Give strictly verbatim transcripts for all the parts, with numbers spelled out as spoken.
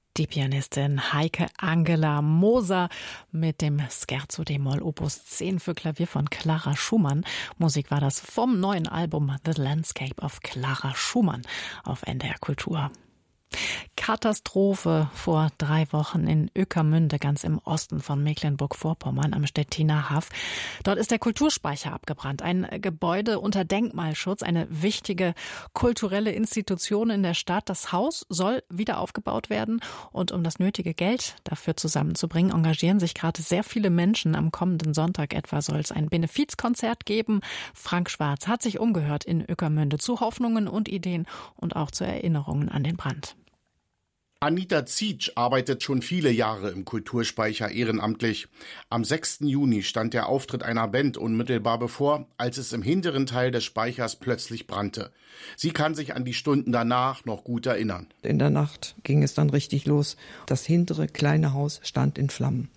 Die Pianistin Heike Angela Moser mit dem Scherzo d-Moll Opus zehn für Klavier von Clara Schumann. Musik war das vom neuen Album The Landscape of Clara Schumann auf N D R Kultur. Katastrophe vor drei Wochen in Ueckermünde, ganz im Osten von Mecklenburg-Vorpommern am Stettiner Haff. Dort ist der Kulturspeicher abgebrannt. Ein Gebäude unter Denkmalschutz, eine wichtige kulturelle Institution in der Stadt. Das Haus soll wieder aufgebaut werden. Und um das nötige Geld dafür zusammenzubringen, engagieren sich gerade sehr viele Menschen. Am kommenden Sonntag etwa soll es ein Benefizkonzert geben. Frank Schwarz hat sich umgehört in Ueckermünde zu Hoffnungen und Ideen und auch zu Erinnerungen an den Brand. Anita Zietsch arbeitet schon viele Jahre im Kulturspeicher ehrenamtlich. Am sechsten Juni stand der Auftritt einer Band unmittelbar bevor, als es im hinteren Teil des Speichers plötzlich brannte. Sie kann sich an die Stunden danach noch gut erinnern. In der Nacht ging es dann richtig los. Das hintere kleine Haus stand in Flammen.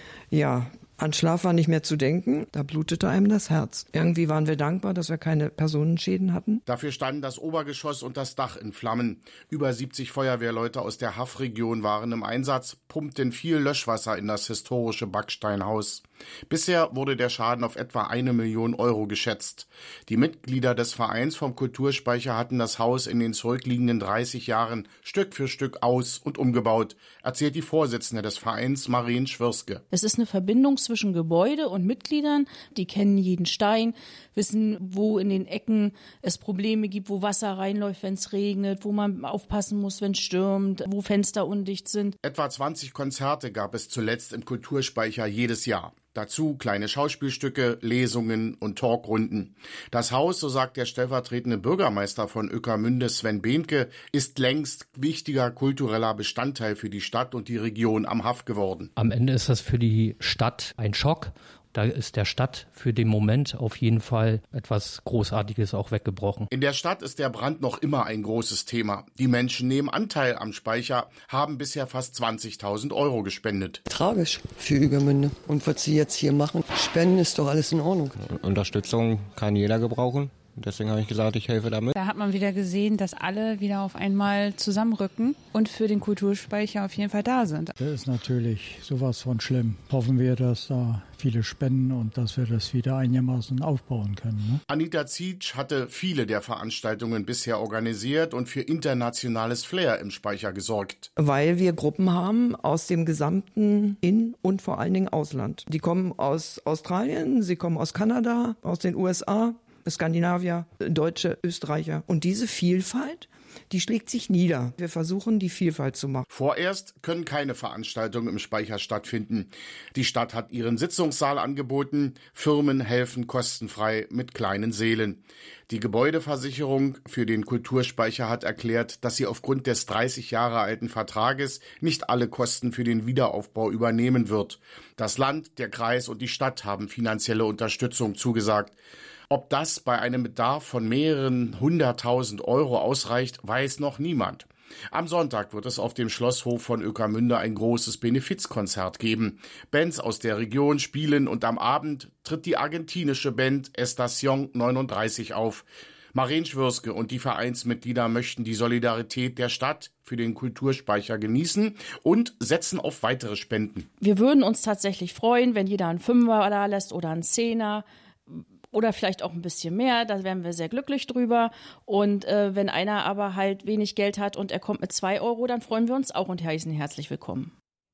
Ja, an Schlaf war nicht mehr zu denken, da blutete einem das Herz. Irgendwie waren wir dankbar, dass wir keine Personenschäden hatten. Dafür standen das Obergeschoss und das Dach in Flammen. Über siebzig Feuerwehrleute aus der Haffregion waren im Einsatz, pumpten viel Löschwasser in das historische Backsteinhaus. Bisher wurde der Schaden auf etwa eine Million Euro geschätzt. Die Mitglieder des Vereins vom Kulturspeicher hatten das Haus in den zurückliegenden dreißig Jahren Stück für Stück aus- und umgebaut, erzählt die Vorsitzende des Vereins, Marien Schwirske. Es ist eine Verbindung zwischen Gebäude und Mitgliedern. Die kennen jeden Stein, wissen, wo in den Ecken es Probleme gibt, wo Wasser reinläuft, wenn es regnet, wo man aufpassen muss, wenn es stürmt, wo Fenster undicht sind. Etwa zwanzig Konzerte gab es zuletzt im Kulturspeicher jedes Jahr. Dazu kleine Schauspielstücke, Lesungen und Talkrunden. Das Haus, so sagt der stellvertretende Bürgermeister von Ueckermünde, Sven Behnke, ist längst wichtiger kultureller Bestandteil für die Stadt und die Region am Haff geworden. Am Ende ist das für die Stadt ein Schock. Da ist der Stadt für den Moment auf jeden Fall etwas Großartiges auch weggebrochen. In der Stadt ist der Brand noch immer ein großes Thema. Die Menschen nehmen Anteil am Speicher, haben bisher fast zwanzigtausend Euro gespendet. Tragisch für Ueckermünde. Und was sie jetzt hier machen, spenden ist doch alles in Ordnung. Unterstützung kann jeder gebrauchen. Deswegen habe ich gesagt, ich helfe damit. Da hat man wieder gesehen, dass alle wieder auf einmal zusammenrücken und für den Kulturspeicher auf jeden Fall da sind. Das ist natürlich sowas von schlimm. Hoffen wir, dass da viele spenden und dass wir das wieder einigermaßen aufbauen können. Ne? Anita Zietsch hatte viele der Veranstaltungen bisher organisiert und für internationales Flair im Speicher gesorgt. Weil wir Gruppen haben aus dem gesamten In- und vor allen Dingen Ausland. Die kommen aus Australien, sie kommen aus Kanada, aus den U S A, Skandinavier, Deutsche, Österreicher. Und diese Vielfalt, die schlägt sich nieder. Wir versuchen, die Vielfalt zu machen. Vorerst können keine Veranstaltungen im Speicher stattfinden. Die Stadt hat ihren Sitzungssaal angeboten. Firmen helfen kostenfrei mit kleinen Sälen. Die Gebäudeversicherung für den Kulturspeicher hat erklärt, dass sie aufgrund des dreißig Jahre alten Vertrages nicht alle Kosten für den Wiederaufbau übernehmen wird. Das Land, der Kreis und die Stadt haben finanzielle Unterstützung zugesagt. Ob das bei einem Bedarf von mehreren hunderttausend Euro ausreicht, weiß noch niemand. Am Sonntag wird es auf dem Schlosshof von Ueckermünde ein großes Benefizkonzert geben. Bands aus der Region spielen und am Abend tritt die argentinische Band Estación neununddreißig auf. Marien Schwirske und die Vereinsmitglieder möchten die Solidarität der Stadt für den Kulturspeicher genießen und setzen auf weitere Spenden. Wir würden uns tatsächlich freuen, wenn jeder einen Fünfer da lässt oder einen Zehner. Oder vielleicht auch ein bisschen mehr, da wären wir sehr glücklich drüber. Und äh, wenn einer aber halt wenig Geld hat und er kommt mit zwei Euro, dann freuen wir uns auch und heißen ihn herzlich willkommen.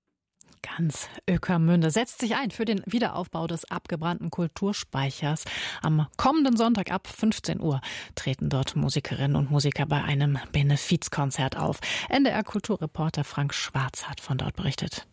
Ganz Ueckermünde setzt sich ein für den Wiederaufbau des abgebrannten Kulturspeichers. Am kommenden Sonntag ab fünfzehn Uhr treten dort Musikerinnen und Musiker bei einem Benefizkonzert auf. N D R-Kulturreporter Frank Schwarz hat von dort berichtet.